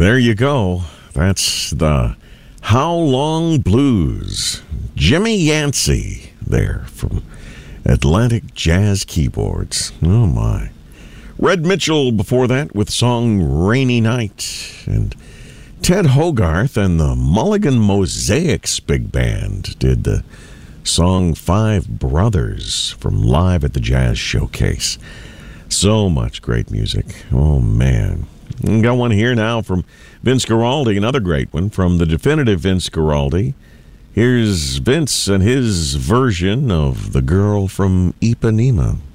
There you go. That's the How Long Blues. Jimmy Yancey there from Atlantic Jazz Keyboards. Oh, my. Red Mitchell before that with song Rainy Night. And Ted Hogarth and the Mulligan Mosaics Big Band did the song Five Brothers from Live at the Jazz Showcase. So much great music. Oh, man. Got one here now from Vince Guaraldi, another great one from the definitive Vince Guaraldi. Here's Vince and his version of The Girl from Ipanema.